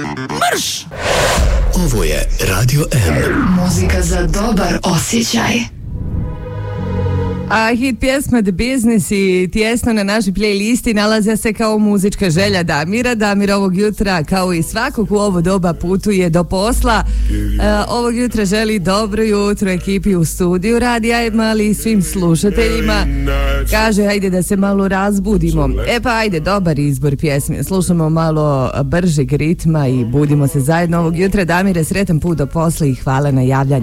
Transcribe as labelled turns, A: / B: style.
A: Marš! Ovo je Radio M.
B: Muzika za dobar osjećaj.
C: A hit pjesma The Business i tijesno na našoj playlisti nalaze se kao muzička želja Damira. Damir ovog jutra, kao i svakog u ovo doba, putuje do posla. Ovog jutra želi dobro jutro ekipi u studiju Radija M, ali i svim slušateljima. Kaže, ajde da se malo razbudimo. E pa ajde, dobar izbor pjesme. Slušamo malo bržeg ritma i budimo se zajedno ovog jutra. Damire, sretan put do posla i hvala na javljanju.